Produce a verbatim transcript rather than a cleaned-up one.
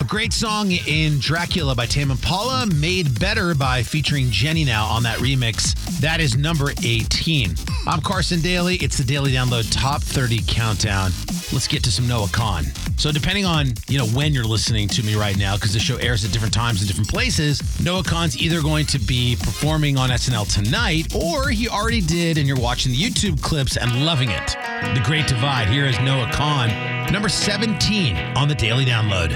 great song in Dracula by Tame Impala, Made Better by featuring Jenny now on that remix. That is number eighteen. I'm Carson Daly. It's the Daily Download Top thirty Countdown. Let's get to some Noah Kahan. So depending on, you know, when you're listening to me right now, because the show airs at different times in different places, Noah Kahan's either going to be performing on S N L tonight, or he already did and you're watching the YouTube clips and loving it. The Great Divide. Here is Noah Kahan, number seventeen on the Daily Download.